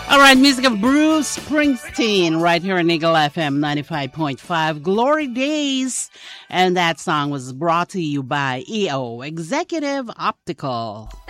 All right, music of Bruce Springsteen right here on Eagle FM 95.5, Glory Days. And that song was brought to you by EO, Executive Optical.